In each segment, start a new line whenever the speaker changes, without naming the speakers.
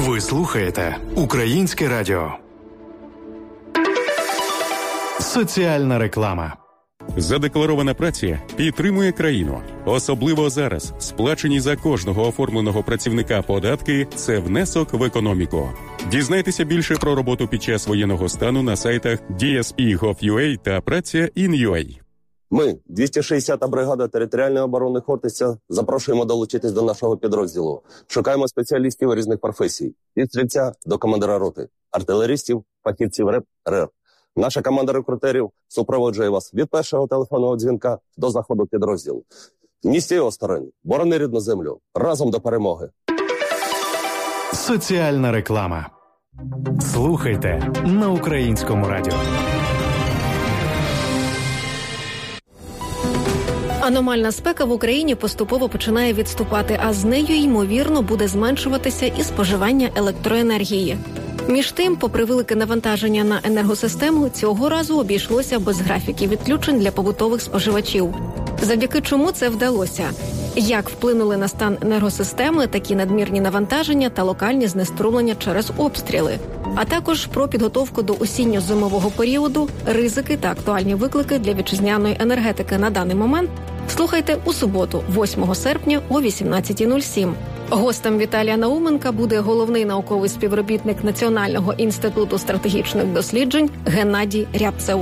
Ви слухаєте Українське радіо. Соціальна реклама.
Задекларована праця підтримує країну. Особливо зараз сплачені за кожного оформленого працівника податки – це внесок в економіку. Дізнайтеся більше про роботу під час воєнного стану на сайтах DSP.gov.ua та Праця.in.ua.
Ми, 260-та бригада територіальної оборони Хортиця, запрошуємо долучитись до нашого підрозділу. Шукаємо спеціалістів різних професій. Від стрільця до командира роти, артилерістів, фахівців РЕП. Наша команда рекрутерів супроводжує вас від першого телефонного дзвінка до заходу підрозділу. Не стій осторонь, борони рідну землю. Разом до перемоги.
Соціальна реклама. Слухайте на Українському радіо.
Аномальна спека в Україні поступово починає відступати, а з нею, ймовірно, буде зменшуватися і споживання електроенергії. Між тим, попри велике навантаження на енергосистему, цього разу обійшлося без графіків відключень для побутових споживачів. Завдяки чому це вдалося? Як вплинули на стан енергосистеми такі надмірні навантаження та локальні знеструмлення через обстріли? А також про підготовку до осінньо-зимового періоду, ризики та актуальні виклики для вітчизняної енергетики на даний момент слухайте у суботу, 8 серпня о 18:07. Гостем Віталія Науменка буде головний науковий співробітник Національного інституту стратегічних досліджень Геннадій Рябцев.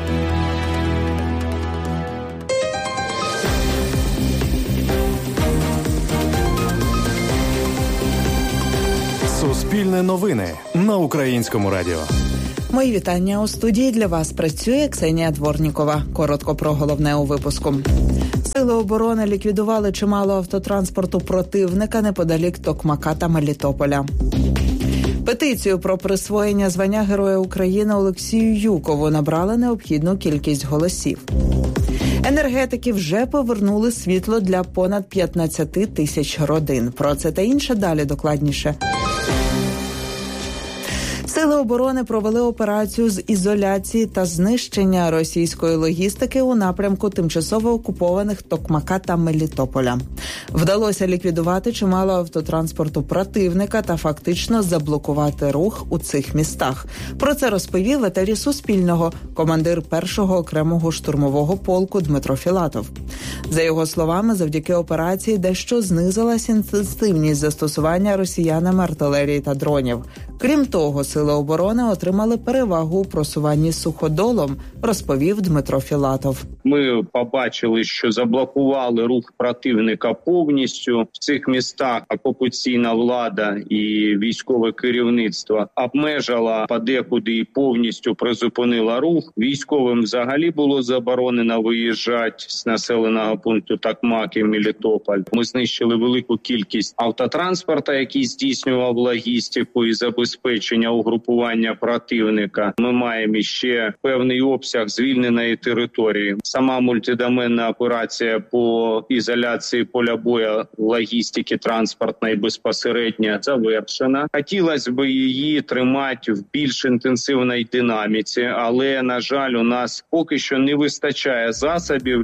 Суспільне новини на Українському радіо.
Мої вітання. У студії для вас працює Ксенія Дворнікова. Коротко про головне у випуску. Сили оборони ліквідували чимало автотранспорту противника неподалік Токмака та Мелітополя. Петицію про присвоєння звання Героя України Олексію Юкову набрали необхідну кількість голосів. Енергетики вже повернули світло для понад 15 тисяч родин. Про це та інше далі докладніше. Сили оборони провели операцію з ізоляції та знищення російської логістики у напрямку тимчасово окупованих Токмака та Мелітополя. Вдалося ліквідувати чимало автотранспорту противника та фактично заблокувати рух у цих містах. Про це розповів в етері Суспільного командир 1-го окремого штурмового полку Дмитро Філатов. За його словами, завдяки операції дещо знизилась інтенсивність застосування росіянами артилерії та дронів. Крім того, Сили оборони отримали перевагу у просуванні суходолом, розповів Дмитро Філатов.
Ми побачили, що заблокували рух противника повністю. В цих містах окупаційна влада і військове керівництво обмежила подекуди і повністю призупинила рух. Військовим взагалі було заборонено виїжджати з населеного пункту Токмак і Мелітополь. Ми знищили велику кількість автотранспорту, який здійснював логістику і забезпечення угрупування противника. Ми маємо ще певний обсяг звільненої території. Сама мультидоменна операція по ізоляції поля бою логістики транспортної безпосередньо завершена. Хотілося б її тримати в більш інтенсивній динаміці, але, на жаль, у нас поки що не вистачає засобів.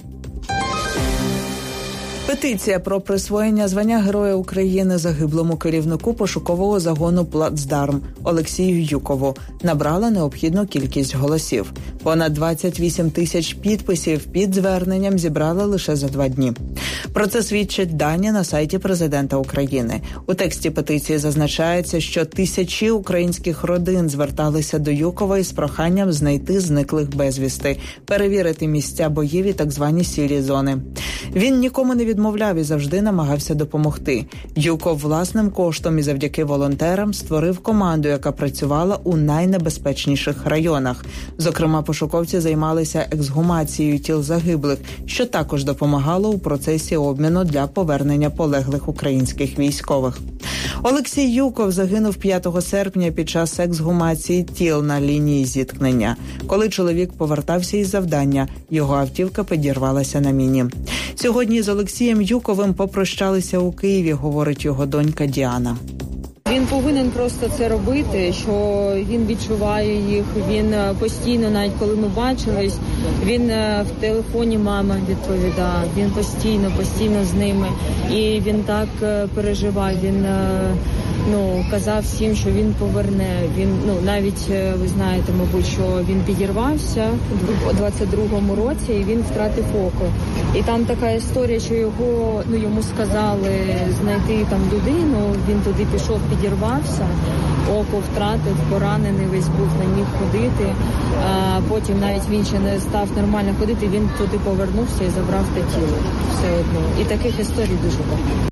Петиція про присвоєння звання Героя України загиблому керівнику пошукового загону «Плацдарм» Олексію Юкову набрала необхідну кількість голосів. Понад 28 тисяч підписів під зверненням зібрали лише за 2 дні. Про це свідчать дані на сайті президента України. У тексті петиції зазначається, що тисячі українських родин зверталися до Юкова із проханням знайти зниклих безвісти, перевірити місця боїв і так звані сірі зони. Він нікому не відмовляв і завжди намагався допомогти. Юков власним коштом і завдяки волонтерам створив команду, яка працювала у найнебезпечніших районах. Зокрема, пошуковці займалися ексгумацією тіл загиблих, що також допомагало у процесі обміну для повернення полеглих українських військових. Олексій Юков загинув 5 серпня під час ексгумації тіл на лінії зіткнення. Коли чоловік повертався із завдання, його автівка підірвалася на міні. Сьогодні з Олексієм Юковим попрощалися у Києві, говорить його донька Діана.
Він повинен просто це робити, що він відчуває їх, він постійно, навіть коли ми бачились, він в телефоні мама відповідав, він постійно з ними. І він так переживав, він казав всім, що він поверне. Він, навіть, ви знаєте, мабуть, що він підірвався у 22-му році і він втратив око. І там така історія, що йому сказали знайти там людину, він туди пішов, підірвався, око втратив, поранений весь був, не міг ходити. А потім навіть він ще не став нормально ходити, він туди повернувся і забрав те тіло все одно. І таких історій дуже багато.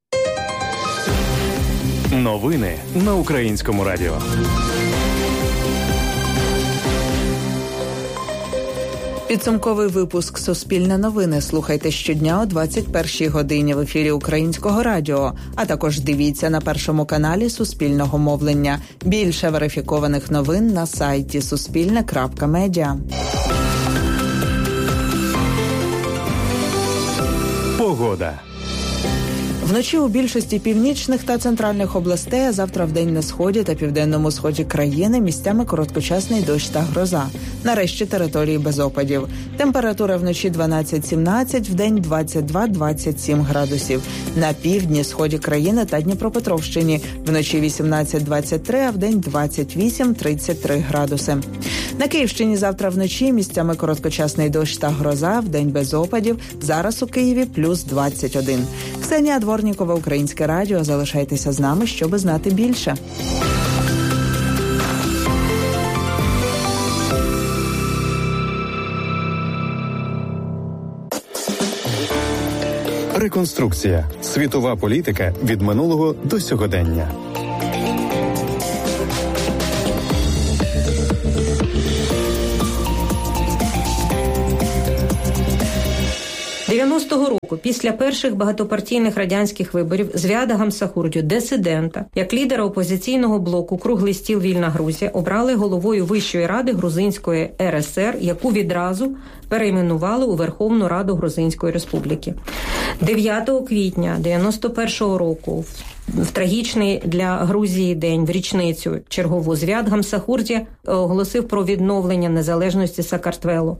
Новини на Українському радіо.
Підсумковий випуск «Суспільне новини» слухайте щодня о 21-й годині в ефірі Українського радіо, а також дивіться на Першому каналі Суспільного мовлення. Більше верифікованих новин на сайті suspilne.media.
Погода.
Вночі у більшості північних та центральних областей, а завтра вдень на сході та південному сході країни місцями короткочасний дощ та гроза. Нарешті території без опадів. Температура вночі 12-17, вдень 22-27 градусів. На півдні, сході країни та Дніпропетровщині вночі 18-23, а вдень 28-33 градуси. На Київщині завтра вночі місцями короткочасний дощ та гроза, вдень без опадів. Зараз у Києві плюс 21. Ксенія Дворнікова, Українське радіо. Залишайтеся з нами, щоби знати більше.
Реконструкція. Світова політика від минулого до сьогодення.
Року, після перших багатопартійних радянських виборів, Звяда Гамсахурдію, дисидента, як лідера опозиційного блоку «Круглий стіл. Вільна Грузія», обрали головою Вищої ради Грузинської РСР, яку відразу перейменували у Верховну Раду Грузинської Республіки. 9 квітня 91-го року в трагічний для Грузії день, в річницю чергову, Звяд Гамсахурдія оголосив про відновлення незалежності Сакартвелу.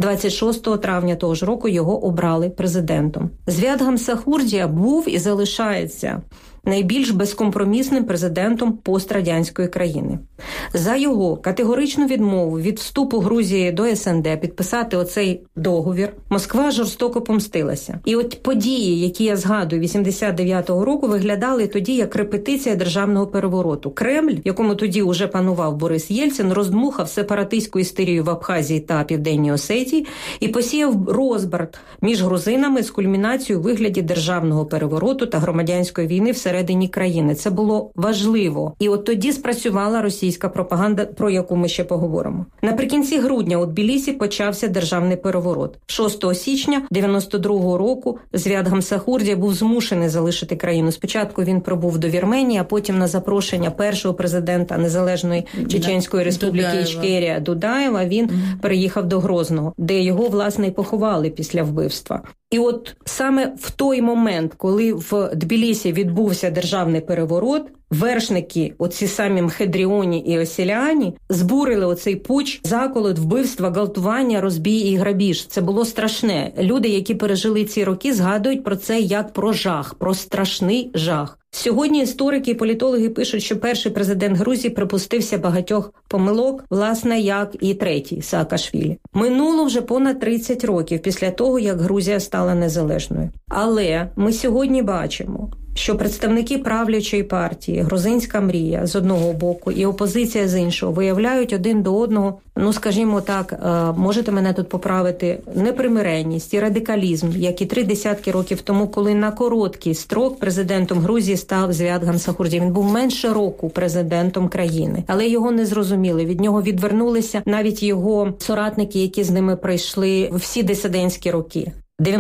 26 травня того ж року його обрали президентом. Звяд Гамсахурдія був і залишається найбільш безкомпромісним президентом пострадянської країни. За його категоричну відмову від вступу Грузії до СНД підписати оцей договір, Москва жорстоко помстилася. І от події, які я згадую 89-го року, виглядали тоді як репетиція державного перевороту. Кремль, якому тоді уже панував Борис Єльцин, роздмухав сепаратистську істерію в Абхазії та Південній Осетії і посіяв розбрат між грузинами з кульмінацією у вигляді державного перевороту та громадянської війни всередині країни. Це було важливо. І от тоді спрацювала російська пропаганда, про яку ми ще поговоримо. Наприкінці грудня у Тбілісі почався державний переворот. 6 січня 92-го року Звяд Гамсахурдія був змушений залишити країну. Спочатку він прибув до Вірменії, а потім на запрошення першого президента Незалежної Чеченської Республіки Ічкерія Дудаєва він переїхав до Грозного, де його, власне, і поховали після вбивства. І от саме в той момент, коли в Тбілісі відбувся державний переворот, вершники, оці самі Мхедріоні і Осіліані, збурили оцей путч, заколот, вбивства, гвалтування, розбій і грабіж. Це було страшне. Люди, які пережили ці роки, згадують про це як про жах, про страшний жах. Сьогодні історики і політологи пишуть, що перший президент Грузії припустився багатьох помилок, власне, як і третій, Саакашвілі. Минуло вже понад 30 років після того, як Грузія стала незалежною. Але ми сьогодні бачимо, що представники правлячої партії «Грузинська мрія» з одного боку і опозиція з іншого виявляють один до одного, скажімо так, можете мене тут поправити, непримиренність і радикалізм, як і 30 років тому, коли на короткий строк президентом Грузії став Звяд Гамсахурдія. Він був менше року президентом країни, але його не зрозуміли, від нього відвернулися навіть його соратники, які з ними пройшли всі дисидентські роки.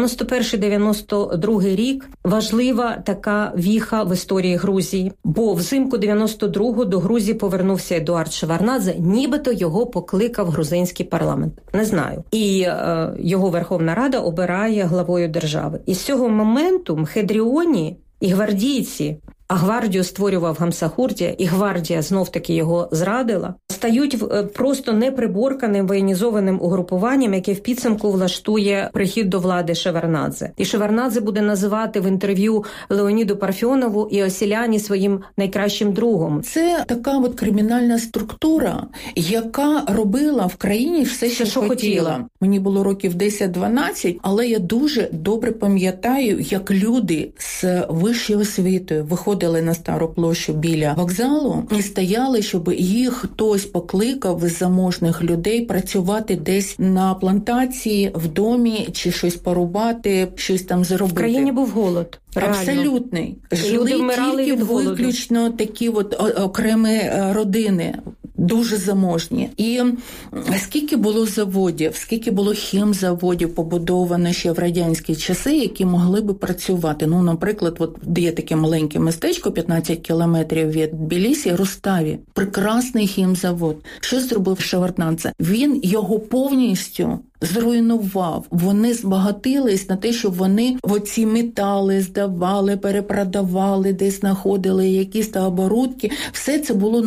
91-92 рік – важлива така віха в історії Грузії, бо взимку 92-го до Грузії повернувся Едуард Шеварднадзе, нібито його покликав грузинський парламент. Не знаю. І його Верховна Рада обирає главою держави. І з цього моменту Мхедріоні і гвардійці а гвардію створював Гамсахурдія, і гвардія знов-таки його зрадила, стають просто неприборканим воєнізованим угрупуванням, яке в підсумку влаштує прихід до влади Шеварднадзе. І Шеварднадзе буде називати в інтерв'ю Леоніду Парфьонову і Осіляні своїм найкращим другом.
Це така от кримінальна структура, яка робила в країні все, що хотіла. Мені було років 10-12, але я дуже добре пам'ятаю, як люди з вищою освітою виходили на Стару площу біля вокзалу і стояли, щоб їх хтось покликав з заможних людей працювати десь на плантації, в домі, чи щось порубати, щось там зробити.
В країні був голод. Реально.
Абсолютний. Жили тільки виключно такі от окремі родини, дуже заможні. І скільки було заводів, скільки було хімзаводів побудовано ще в радянські часи, які могли би працювати. Ну, наприклад, от є таке маленьке містечко, 15 кілометрів від Тбілісі, Руставі. Прекрасний хімзавод. Що зробив Шеварднадзе? Він його повністю зруйнував. Вони збагатились на те, що вони оці метали здавали, перепродавали, десь знаходили якісь та оборудки. Все це було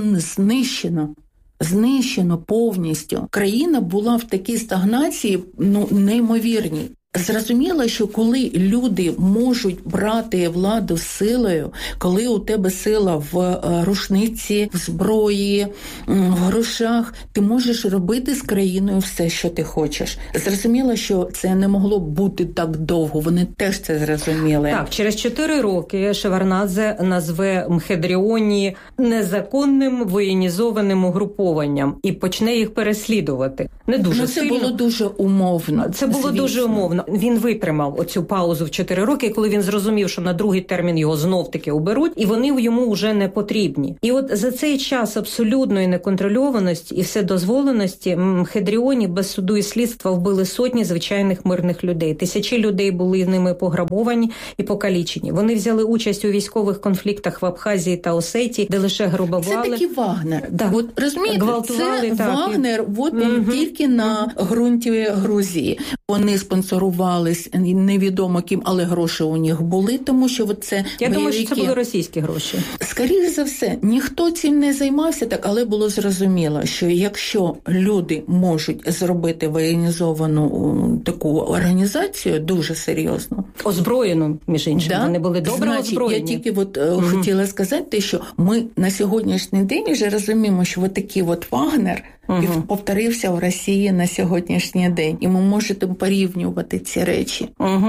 знищено повністю. Країна була в такій стагнації, неймовірній. Зрозуміло, що коли люди можуть брати владу силою, коли у тебе сила в рушниці, в зброї, в грошах, ти можеш робити з країною все, що ти хочеш. Зрозуміло, що це не могло бути так довго, вони теж це зрозуміли.
Так, через 4 роки Шеварднадзе назве Мхедріоні незаконним воєнізованим угрупованням і почне їх переслідувати. Не дуже сильно.
Це було дуже умовно.
Це було дуже умовно. Він витримав оцю паузу в 4 роки, коли він зрозумів, що на другий термін його знов-таки оберуть, і вони йому вже не потрібні. І от за цей час абсолютної неконтрольованості і вседозволеності Мхедріоні без суду і слідства вбили сотні звичайних мирних людей. Тисячі людей були ними пограбовані і покалічені. Вони взяли участь у військових конфліктах в Абхазії та Осетії, де лише грабували.
Це такий Вагнер.
Да.
От, розумієте, це так. Вагнер тільки на ґрунті Грузії. Вони спонсорувались невідомо ким, але гроші у них були, тому що це
Я думаю, що це були російські гроші.
Скоріше за все, ніхто цим не займався, так, але було зрозуміло, що якщо люди можуть зробити воєнізовану таку організацію, дуже серйозно.
Озброєну, між іншим, вони були добре озброєні.
Я тільки хотіла сказати, що ми на сьогоднішній день вже розуміємо, що такий Вагнер повторився в Росії на сьогоднішній день. І ми можемо порівнювати ці речі.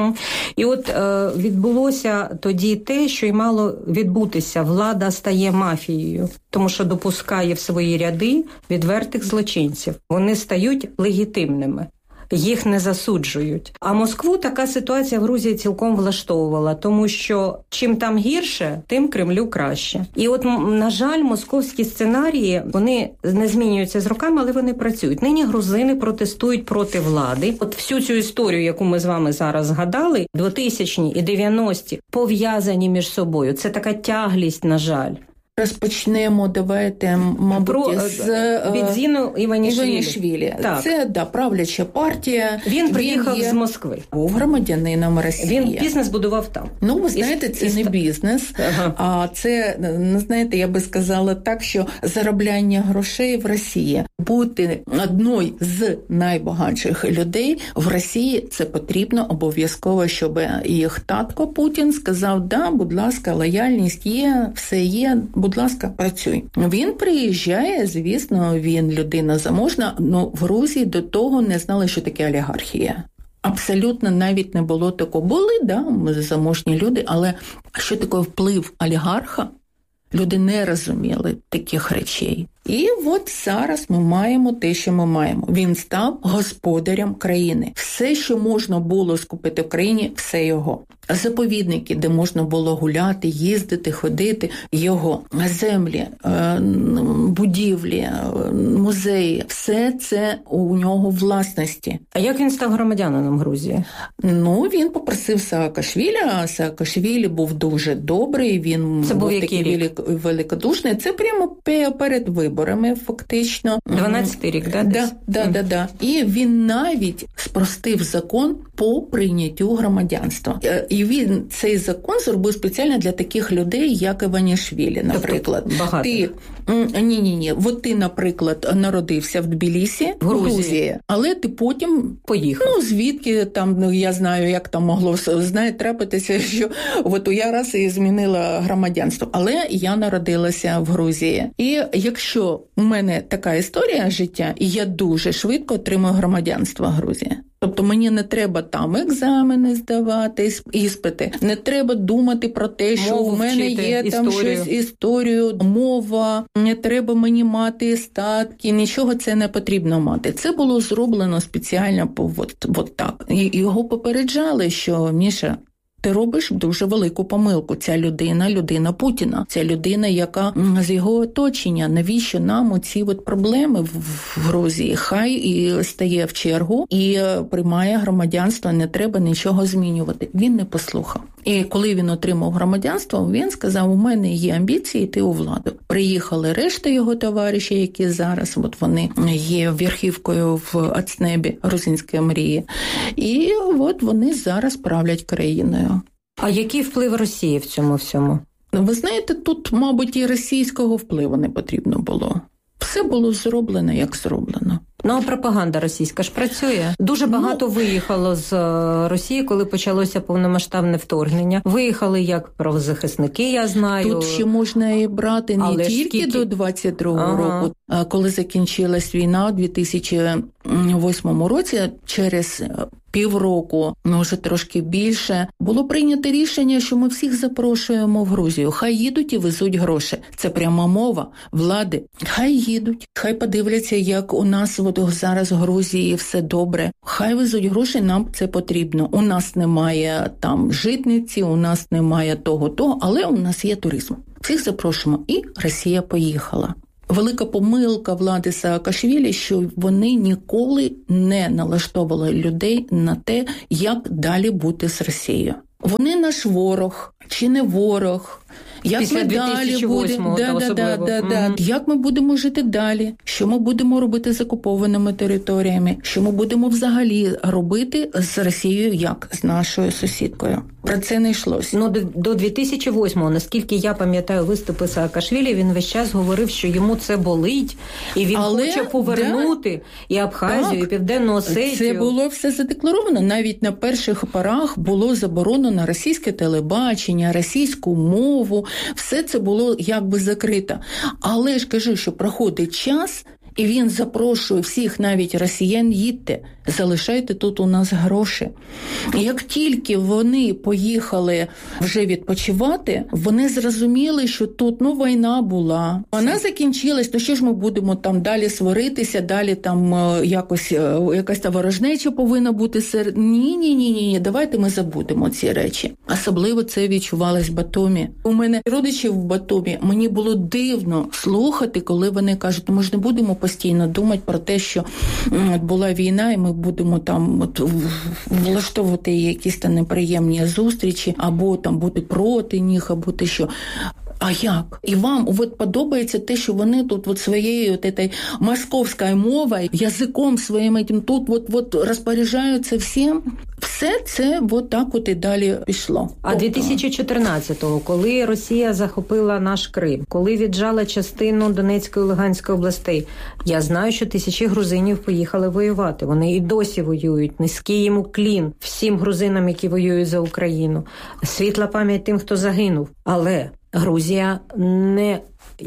І от відбулося тоді те, що й мало відбутися. Влада стає мафією, тому що допускає в свої ряди відвертих злочинців. Вони стають легітимними. Їх не засуджують. А Москву така ситуація в Грузії цілком влаштовувала, тому що чим там гірше, тим Кремлю краще. І от, на жаль, московські сценарії, вони не змінюються з роками, але вони працюють. Нині грузини протестують проти влади. От всю цю історію, яку ми з вами зараз згадали, 2000-ні і 90-ті пов'язані між собою. Це така тяглість, на жаль.
Розпочнемо, давайте, мабуть, з
Бєдзіну Іванішвілі.
Це, правляча партія.
Він приїхав з Москви.
Був громадянином Росії.
Він бізнес будував там.
Ну, ви знаєте, це не бізнес, а це, знаєте, я би сказала так, що заробляння грошей в Росії. Бути одною з найбагатших людей в Росії, це потрібно обов'язково, щоб їх татко Путін сказав, да, будь ласка, лояльність є, все є, будь ласка, працюй. Він приїжджає, звісно, він людина заможна, але в Грузії до того не знали, що таке олігархія. Абсолютно навіть не було такого. Були, ми заможні люди, але що таке вплив олігарха? Люди не розуміли таких речей. І от зараз ми маємо те, що ми маємо. Він став господарем країни. Все, що можна було скупити в країні, все його. Заповідники, де можна було гуляти, їздити, ходити, його. Землі, будівлі, музеї, все це у нього власності.
А як він став громадянином Грузії?
Він попросив Саакашвілі, а Саакашвілі був дуже добрий, він
це був
такий великодушний. Це прямо перед виборами. виборами, фактично.
12-й рік, да?
Да. І він навіть спростив закон по прийняттю громадянства. І він цей закон зробив спеціально для таких людей, як Іванішвілі, наприклад.
Тобто багато?
Ні. От ти, наприклад, народився в Тбілісі, в Грузії, але ти потім
поїхав.
Звідки там, я знаю, як там могло, трапитися, що от я раз і змінила громадянство. Але я народилася в Грузії. І якщо у мене така історія життя, і я дуже швидко отримую громадянство Грузії. Тобто мені не треба там екзамени здавати, іспити. Не треба думати про те, що в мене є там щось, історію, мова, не треба мені мати статки, нічого це не потрібно мати. Це було зроблено спеціально от так. І його попереджали, що, Міша, ти робиш дуже велику помилку. Ця людина Путіна. Ця людина, яка з його оточення. Навіщо нам оці от проблеми в Грузії? Хай і стає в чергу і приймає громадянство, не треба нічого змінювати. Він не послухав. І коли він отримав громадянство, він сказав, у мене є амбіції йти у владу. Приїхали решта його товаришів, які зараз от вони є верхівкою в ацнебі грузинської мрії. І от вони зараз правлять країною.
А який вплив Росії в цьому всьому?
Ви знаєте, тут, мабуть, і російського впливу не потрібно було. Все було зроблено, як зроблено.
А пропаганда російська ж працює. Дуже багато виїхало з Росії, коли почалося повномасштабне вторгнення. Виїхали як правозахисники, я знаю.
Тут ще можна і брати не тільки до 22-го року. Коли закінчилась війна у 2008 році, через півроку, може трошки більше, було прийнято рішення, що ми всіх запрошуємо в Грузію. Хай їдуть і везуть гроші. Це пряма мова влади. Хай їдуть, хай подивляться, як у нас от зараз в Грузії все добре. Хай везуть гроші, нам це потрібно. У нас немає там житниці, у нас немає того, але у нас є туризм. Всіх запрошуємо. І Росія поїхала. Велика помилка влади Саакашвілі, що вони ніколи не налаштовували людей на те, як далі бути з Росією. Вони наш ворог чи не ворог. Як
після
ми далі будемо, як ми будемо жити далі, що ми будемо робити з окупованими територіями, що ми будемо взагалі робити з Росією, як з нашою сусідкою. Про це не йшлося.
До 2008-го, наскільки я пам'ятаю виступи Саакашвілі, він весь час говорив, що йому це болить, і він хоче повернути і Абхазію, і Південну Осетію.
Це було все задекларовано. Навіть на перших порах було заборонено російське телебачення, російську мову. Все це було якби закрито. Але ж кажу, що проходить час, і він запрошує всіх, навіть росіян, їдьте, залишайте тут у нас гроші. Як тільки вони поїхали вже відпочивати, вони зрозуміли, що тут, війна була. Вона закінчилась, то що ж ми будемо там далі сваритися, далі там якась та ворожнеча повинна бути серед... Ні, давайте ми забудемо ці речі. Особливо це відчувалось в Батумі. У мене родичі в Батумі, мені було дивно слухати, коли вони кажуть, ми ж не будемо постійно думати про те, що була війна, і ми будемо там влаштовувати якісь там неприємні зустрічі, або там бути проти них, або те, що... А як? І вам подобається те, що вони тут своєю московською мовою, язиком своїм тут розпоряджаються всім? Все це так і далі пішло.
А 2014-го, коли Росія захопила наш Крим, коли віджала частину Донецької і Луганської областей, я знаю, що тисячі грузинів поїхали воювати. Вони і досі воюють. Низький їм уклін всім грузинам, які воюють за Україну. Світла пам'ять тим, хто загинув. Але Грузія не...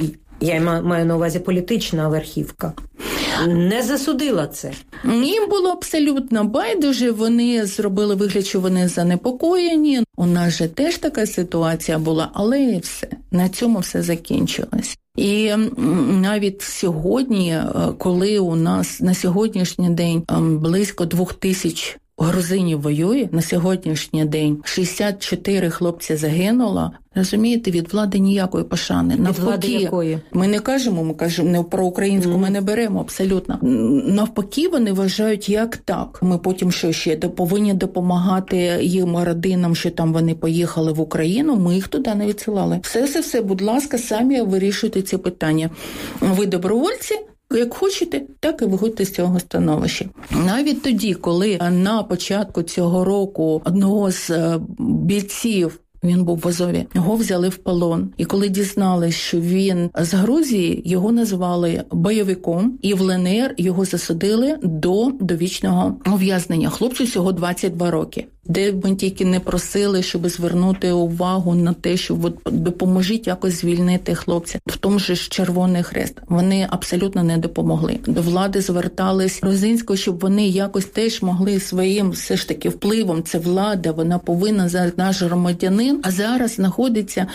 Я маю на увазі політична верхівка. Не засудила це.
Їм було абсолютно байдуже, вони зробили вигляд, що вони занепокоєні. У нас же теж така ситуація була, але і все. На цьому все закінчилось. І навіть сьогодні, коли у нас на сьогоднішній день близько 2000 грузинів воює на сьогоднішній день. 64 хлопці загинуло. Розумієте, від влади ніякої пошани.
Від влади якої?
Ми не кажемо не про українську, ми не беремо абсолютно. Навпаки, вони вважають, як так. Ми потім що ще повинні допомагати їм родинам, що там вони поїхали в Україну, ми їх туди не відсилали. Все, будь ласка, самі вирішуйте ці питання. Ви добровольці, як хочете, так і виходьте з цього становища. Навіть тоді, коли на початку цього року одного з бійців, він був в Азові, його взяли в полон. І коли дізнались, що він з Грузії, його назвали бойовиком, і в ЛНР його засудили до довічного ув'язнення. Хлопцю всього 22 роки. Де б ми тільки не просили, щоб звернути увагу на те, що допоможіть якось звільнити хлопця. В тому ж Червоний Хрест. Вони абсолютно не допомогли. До влади звертались грузинською, щоб вони якось теж могли своїм все ж таки впливом. Це влада, вона повинна, зараз наш громадянин, а зараз знаходиться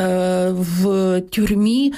в тюрмі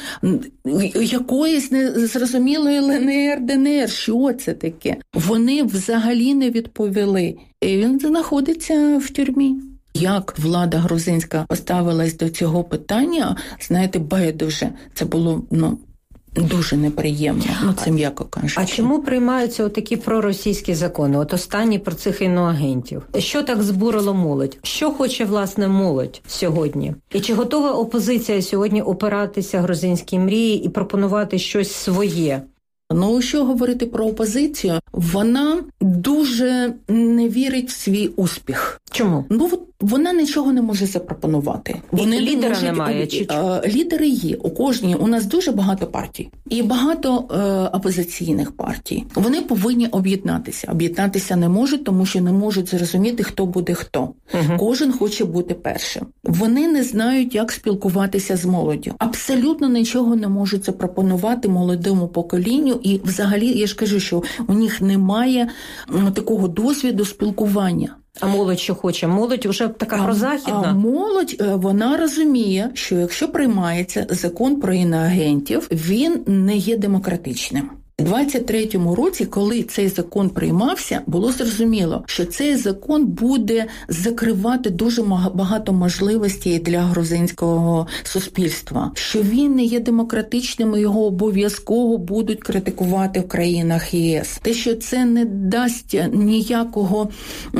якоїсь незрозумілої ЛНР, ДНР. Що це таке? Вони взагалі не відповіли. І він знаходиться в тюрмі. Як влада грузинська поставилась до цього питання, знаєте, байдуже. Це було, дуже неприємно, це м'яко кажучи.
А чому приймаються такі проросійські закони? От останні про цих іноагентів. Що так збурило молодь? Що хоче, власне, молодь сьогодні? І чи готова опозиція сьогодні опиратися грузинській мрії і пропонувати щось своє?
Що говорити про опозицію? Вона дуже не вірить в свій успіх.
Чому?
Вона нічого не може запропонувати.
Лідера немає?
Лідери є. У нас дуже багато партій. І багато опозиційних партій. Вони повинні об'єднатися. Об'єднатися не можуть, тому що не можуть зрозуміти, хто буде хто. Угу. Кожен хоче бути першим. Вони не знають, як спілкуватися з молоддю. Абсолютно нічого не можуть запропонувати молодому поколінню. І взагалі, я ж кажу, що у них немає такого досвіду спілкування.
А молодь що хоче? Молодь вже така прозахідна?
А молодь, вона розуміє, що якщо приймається закон про іноагентів, він не є демократичним. У 23-му році, коли цей закон приймався, було зрозуміло, що цей закон буде закривати дуже багато можливостей для грузинського суспільства, що він не є демократичним, і його обов'язково будуть критикувати в країнах ЄС. Те, що це не дасть ніякого,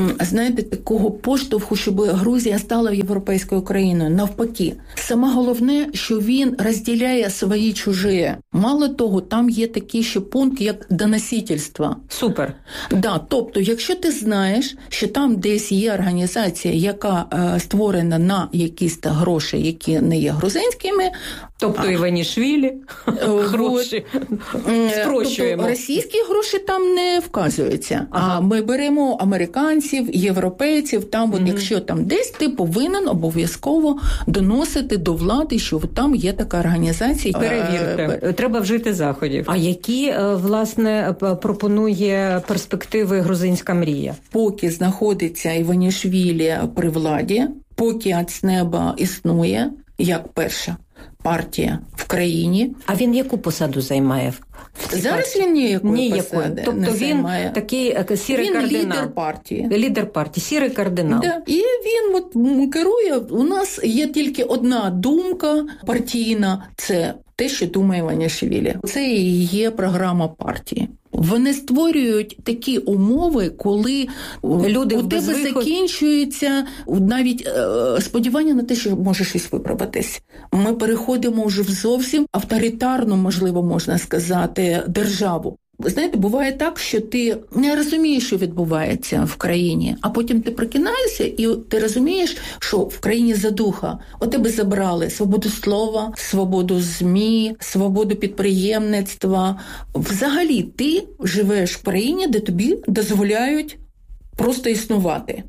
такого поштовху, щоб Грузія стала європейською країною. Навпаки. Саме головне, що він розділяє свої чужі. Мало того, там є такі ще пункт, як доносительство.
Супер.
Да, тобто, якщо ти знаєш, що там десь є організація, яка створена на якісь гроші, які не є грузинськими,
тобто Іванішвілі, гроші, спрощуємо.
Тобто російські гроші там не вказуються. А ми беремо американців, європейців, там, якщо там десь, ти повинен обов'язково доносити до влади, що там є така організація.
Перевірте. Треба вжити заходів. А які, власне, пропонує перспективи грузинська мрія?
Поки знаходиться Іванішвілі при владі, поки Ацнеба існує, як перша партія в країні.
А він яку посаду займає?
Зараз він ніякої посади
тобто
не
він
займає.
Такий сірий кардинал.
Він лідер партії.
Лідер партії, сірий кардинал.
Да. І він керує. У нас є тільки одна думка партійна – це те, що думає Іванішвілі. Це і є програма партії. Вони створюють такі умови, коли люди у тебе закінчується навіть сподівання на те, що може щось виправитись. Ми переходимо вже в зовсім авторитарну, можливо, можна сказати, державу. Ви знаєте, буває так, що ти не розумієш, що відбувається в країні, а потім ти прокинаєшся і ти розумієш, що в країні задуха. От тебе забрали свободу слова, свободу ЗМІ, свободу підприємництва. Взагалі ти живеш в країні, де тобі дозволяють просто існувати.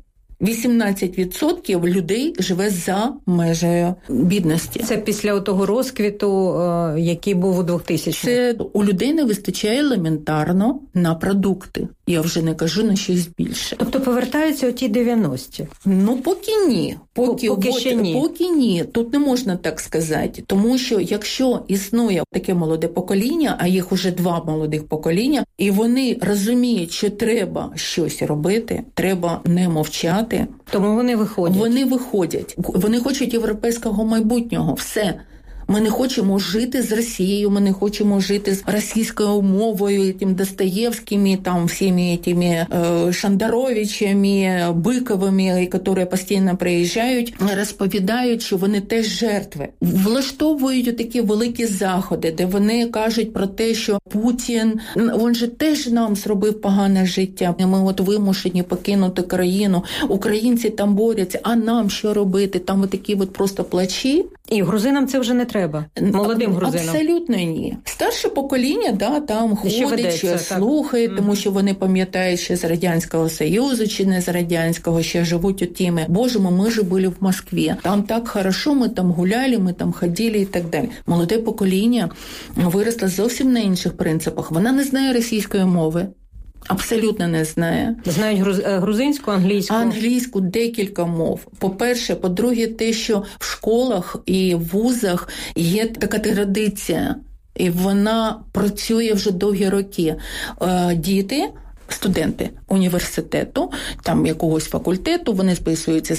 18% людей живе за межею бідності.
Це після того розквіту, який був у 2000-х?
Це у людей не вистачає елементарно на продукти. Я вже не кажу на щось більше.
Тобто повертаються оті 90-ті?
Ну, поки ні. Поки ні. Тут не можна так сказати. Тому що якщо існує таке молоде покоління, а їх уже 2 молодих покоління, і вони розуміють, що треба щось робити, треба не мовчати.
Тому вони виходять.
Вони виходять. Вони хочуть європейського майбутнього. Все. Ми не хочемо жити з Росією, ми не хочемо жити з російською мовою, тим Достоєвськими, там, всіми тими Шандаровичами, Биковими, які постійно приїжджають, розповідають, що вони теж жертви. Влаштовують такі великі заходи, де вони кажуть про те, що Путін, він же теж нам зробив погане життя. Ми вимушені покинути країну, українці там борються, а нам що робити? Там такі просто плачі.
І грузинам це вже не треба? Молодим грузинам?
Абсолютно ні. Старше покоління, там ходить, слухає, тому що вони пам'ятають ще з Радянського Союзу, чи не з Радянського, ще живуть у тіми. Боже, ми ж були в Москві. Там так хорошо, ми там гуляли, ми там ходили і так далі. Молоде покоління виросло зовсім на інших принципах. Вона не знає російської мови. Абсолютно не знає.
Знають грузинську, англійську?
Англійську, декілька мов. По-перше. По-друге, те, що в школах і в вузах є така традиція, і вона працює вже довгі роки. Діти, студенти університету, там якогось факультету, вони списуються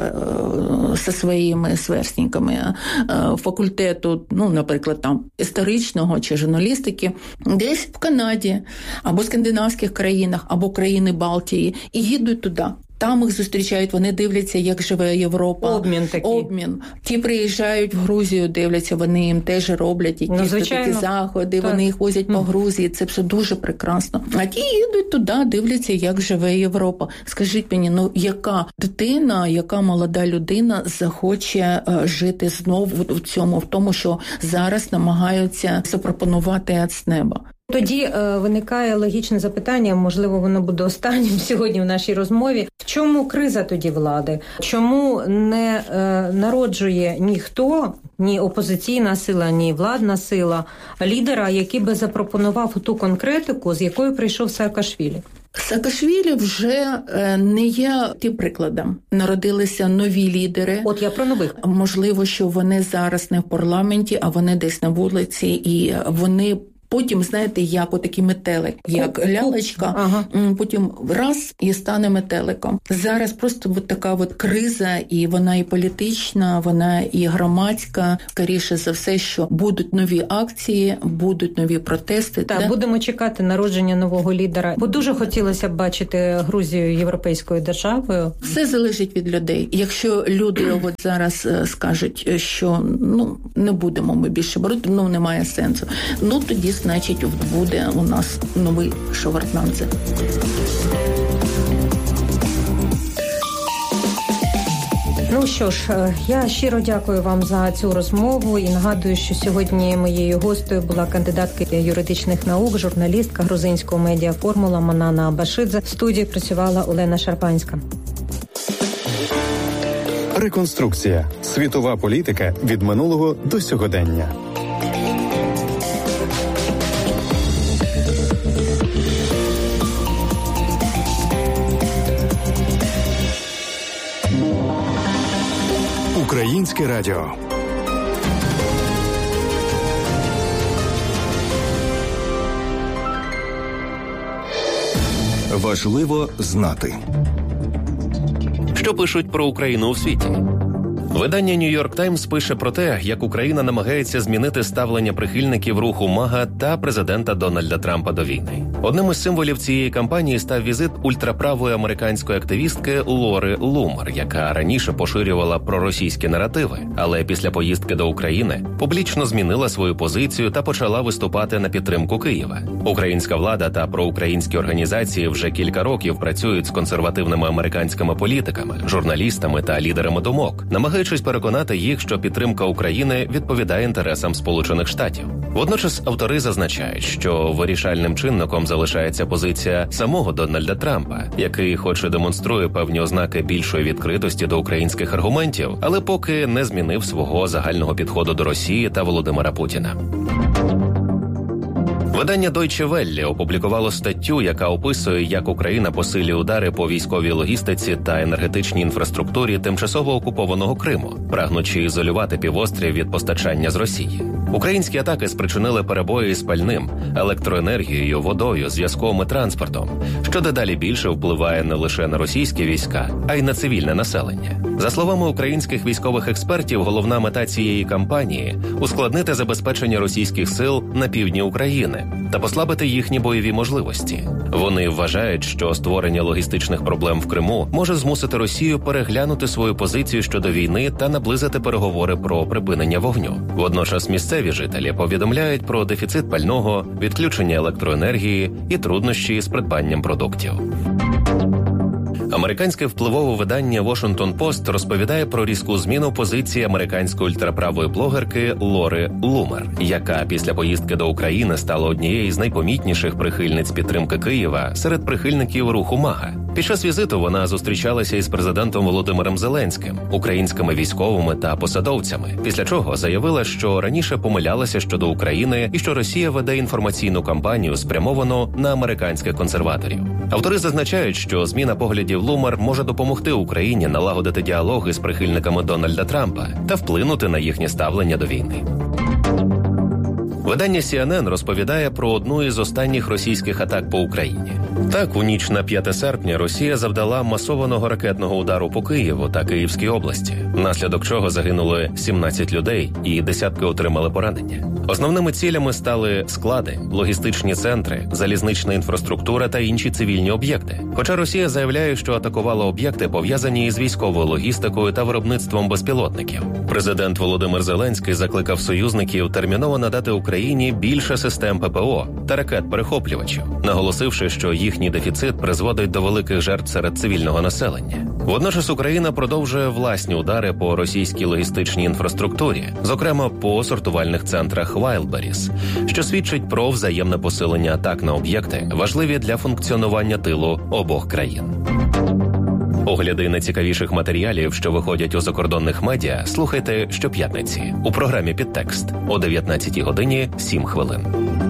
зі своїми сверстниками факультету, наприклад, там історичного чи журналістики, десь в Канаді, або скандинавських країнах, або країни Балтії, і їдуть туди. Там їх зустрічають, вони дивляться, як живе Європа.
Обмін такий.
Обмін. Ті приїжджають в Грузію, дивляться, вони їм теж роблять якісь такі заходи, так. Вони їх возять по Грузії, це все дуже прекрасно. А ті їдуть туди, дивляться, як живе Європа. Скажіть мені, яка дитина, яка молода людина захоче жити знову в тому, що зараз намагаються запропонувати з неба?
Тоді виникає логічне запитання, можливо, воно буде останнім сьогодні в нашій розмові. В чому криза тоді влади? Чому не народжує ніхто, ні опозиційна сила, ні владна сила, лідера, який би запропонував ту конкретику, з якою прийшов Саакашвілі?
Саакашвілі вже не є тим прикладом. Народилися нові лідери.
От я про нових.
Можливо, що вони зараз не в парламенті, а вони десь на вулиці, і вони потім, знаєте, як отакий метелик, як лялечка, потім раз і стане метеликом. Зараз просто така криза, і вона і політична, вона і громадська. Скоріше за все, що будуть нові акції, будуть нові протести.
Так, будемо чекати народження нового лідера. Бо дуже хотілося б бачити Грузію європейською державою.
Все залежить від людей. Якщо люди зараз скажуть, що не будемо ми більше боротися, немає сенсу. Тоді значить, буде у нас новий Шеварднадзе.
Що ж, я щиро дякую вам за цю розмову і нагадую, що сьогодні моєю гостею була кандидатка юридичних наук, журналістка грузинського медіаформула Манана Абашидзе. В студії працювала Олена Шарпанська.
Реконструкція. Світова політика від минулого до сьогодення. Українське радіо.
Важливо знати.
Що пишуть про Україну у світі? Видання New York Times пише про те, як Україна намагається змінити ставлення прихильників руху МАГА та президента Дональда Трампа до війни. Одним із символів цієї кампанії став візит ультраправої американської активістки Лори Лумер, яка раніше поширювала проросійські наративи, але після поїздки до України публічно змінила свою позицію та почала виступати на підтримку Києва. Українська влада та проукраїнські організації вже кілька років працюють з консервативними американськими політиками, журналістами та лідерами думок, намагаючись переконати їх, що підтримка України відповідає інтересам Сполучених Штатів. Водночас автори зазначають, що вирішальним чинником залишається позиція самого Дональда Трампа, який хоч і демонструє певні ознаки більшої відкритості до українських аргументів, але поки не змінив свого загального підходу до Росії та Володимира Путіна. Видання Deutsche Welle опублікувало статтю, яка описує, як Україна посилює удари по військовій логістиці та енергетичній інфраструктурі тимчасово окупованого Криму, прагнучи ізолювати півострів від постачання з Росії. Українські атаки спричинили перебої з пальним, електроенергією, водою, зв'язком і транспортом, що дедалі більше впливає не лише на російські війська, а й на цивільне населення. За словами українських військових експертів, головна мета цієї кампанії – ускладнити забезпечення російських сил на півдні України та послабити їхні бойові можливості. Вони вважають, що створення логістичних проблем в Криму може змусити Росію переглянути свою позицію щодо війни та наблизити переговори про припинення вогню. Водночас місцеві жителі повідомляють про дефіцит пального, відключення електроенергії і труднощі з придбанням продуктів. Американське впливове видання Washington Post розповідає про різку зміну позиції американської ультраправої блогерки Лори Лумер, яка після поїздки до України стала однією з найпомітніших прихильниць підтримки Києва серед прихильників руху МАГА. Під час візиту вона зустрічалася із президентом Володимиром Зеленським, українськими військовими та посадовцями, після чого заявила, що раніше помилялася щодо України і що Росія веде інформаційну кампанію, спрямовану на американських консерваторів. Автори зазначають, що зміна поглядів Лумер може допомогти Україні налагодити діалоги з прихильниками Дональда Трампа та вплинути на їхнє ставлення до війни. Видання CNN розповідає про одну із останніх російських атак по Україні. Так, у ніч на 5 серпня Росія завдала масованого ракетного удару по Києву та Київській області, внаслідок чого загинули 17 людей і десятки отримали поранення. Основними цілями стали склади, логістичні центри, залізнична інфраструктура та інші цивільні об'єкти. Хоча Росія заявляє, що атакувала об'єкти, пов'язані із військовою логістикою та виробництвом безпілотників. Президент Володимир Зеленський закликав союзників терміново надати Україні більше систем ППО та ракет-перехоплювачів, наголосивши, що їхній дефіцит призводить до великих жертв серед цивільного населення. Водночас Україна продовжує власні удари по російській логістичній інфраструктурі, зокрема по сортувальних центрах Wildberries, що свідчить про взаємне посилення атак на об'єкти, важливі для функціонування тилу обох країн. Огляди найцікавіших матеріалів, що виходять у закордонних медіа, слухайте щоп'ятниці у програмі «Підтекст» о 19:07.